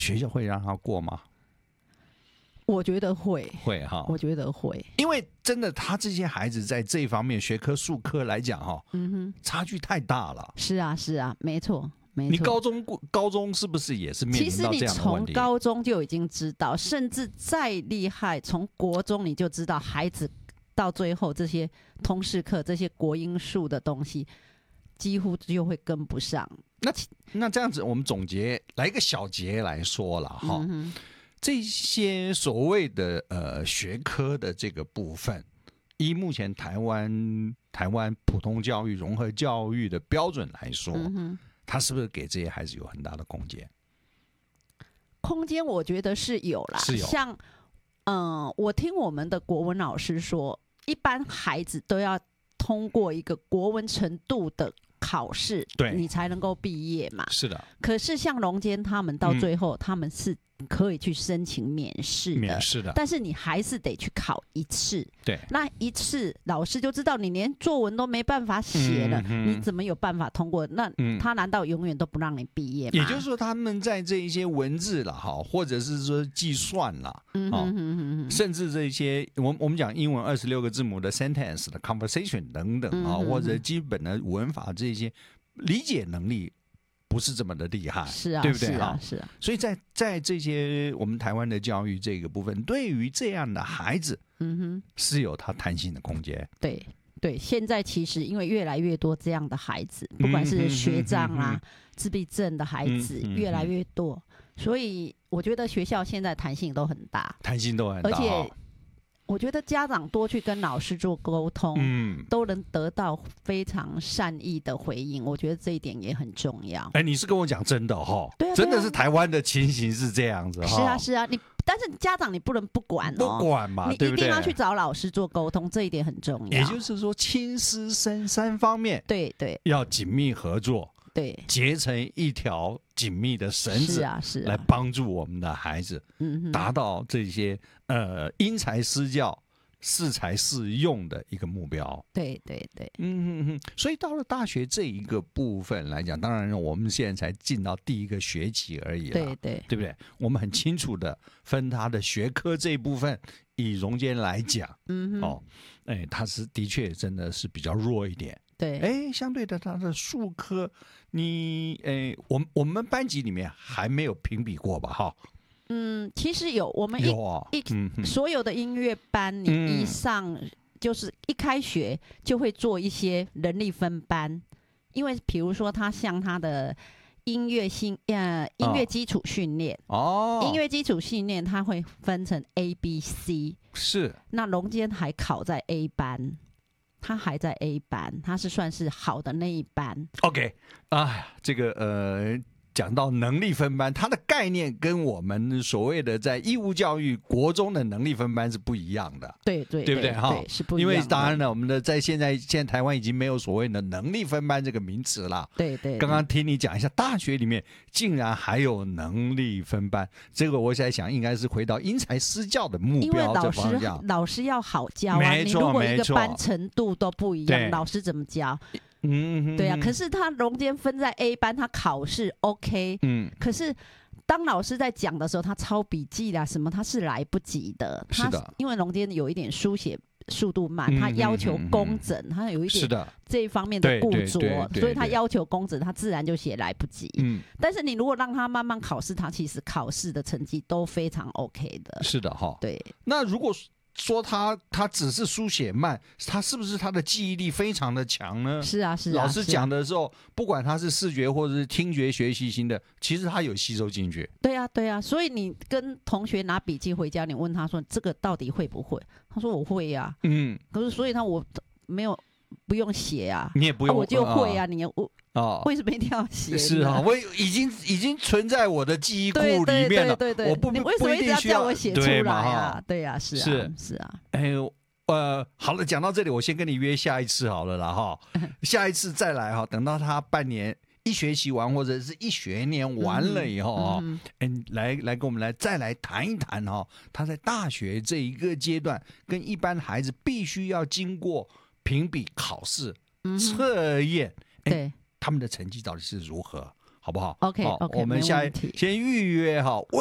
学校会让他过吗？ 我觉得会哈， 我觉得会， 因为真的他这些孩子在这一方面学科术科来讲哈，差距太大了。 是啊，没错。 你高中是不是也是面临到这样的问题？其实你从高中就已经知道，甚至再厉害，从国中你就知道，孩子到最后这些通识课、这些国英数的东西，几乎就会跟不上。 那这样子，我们总结来一个小结来说了哈，这些所谓的学科的这个部分，依目前台湾普通教育、融合教育的标准来说。他是不是给这些孩子有很大的空间？ 空间我觉得是有啦，像我听我们的国文老师说，一般孩子都要通过一个国文程度的考试，对，你才能够毕业嘛。是的。可是像龙坚他们到最后，他们是可以去申请免试的，但是你还是得去考一次。对，那一次老师就知道你连作文都没办法写了，你怎么有办法通过？那他难道永远都不让你毕业吗？ 也就是说，他们在这一些文字啦，或者是说计算啦，甚至这些我们讲英文26个字母的 sentence 的 conversation 等等啊，或者基本的文法这些理解能力。不是这么的厉害， 是啊， 对不对？ 是啊。 所以在这些我们台湾的教育这个部分，对于这样的孩子，是有他弹性的空间。 对，现在其实因为越来越多这样的孩子，不管是学障啊、自闭症的孩子越来越多，所以我觉得学校现在弹性都很大，而且。我觉得家长多去跟老师做沟通，都能得到非常善意的回应。我觉得这一点也很重要。 你是跟我讲真的哈？ 对啊， 真的是台湾的情形是这样子哈。 是啊，但是家长你不能不管哦， 不管嘛， 你一定要去找老师做沟通，这一点很重要。 也就是说，亲师生三方面， 对， 要紧密合作。对，结成一条紧密的绳子，来帮助我们的孩子，达到这些因材施教、适才适用的一个目标。 对， 所以到了大学这一个部分来讲，当然我们现在才进到第一个学期而已了，对不对？我们很清楚的分他的学科这一部分，以荣坚来讲，他是的确真的是比较弱一点。对，相对的，他的术科，我们班级里面还没有评比过吧？哈， 其实有，我们所有的音乐班，你一上就是一开学就会做一些人力分班，因为比如说他像他的音乐基础训练音乐基础训练它会分成 A、B、C， 是，那龙坚还考在 A 班。他还在 A 班，他是算是好的那一班。 OK， 这个讲到能力分班，它的概念跟我们所谓的在义务教育国中的能力分班是不一样的。 对不对？哈，是不一样的。 因为当然了，我们的现在台湾已经没有所谓的能力分班这个名词了。对。刚刚听你讲一下，大学里面竟然还有能力分班，这个我在想应该是回到因材施教的目标这方向。 因为老师要好教啊，你如果一个班程度都不一样，老师怎么教？对啊，可是他荣坚分在 A 班，他考试 OK，可是当老师在讲的时候，他抄笔记啦什么，他是来不及的。他因为荣坚有一点书写速度慢，他要求工整，他有一点这一方面的固着，所以他要求工整，他自然就写来不及。但是你如果让他慢慢考试，他其实考试的成绩都非常 OK 的。 是的哈， 对。 那如果说他只是书写慢，他是不是他的记忆力非常的强呢？ 是啊。 老师讲的时候，不管他是视觉或者是听觉学习型的，其实他有吸收进去。 对啊。所以你跟同学拿笔记回家，你问他说这个到底会不会？他说我会呀。可是所以我没有不用写啊， 你也不用， 我就会啊。为什么一定要写？ 是啊，我已经存在我的记忆库里面了。对， 我你为什么一直要叫我写出来啊？对啊，是啊。 好了，讲到这里，我先跟你约下一次好了啦哈。下一次再来哈，等到他半年一学期完或者是一学年完了以后来跟我们再来谈一谈哈，他在大学这一个阶段跟一般孩子必须要经过评比考试测验，他们的成绩到底是如何？ 好不好 ？OK， 我们先预约哈。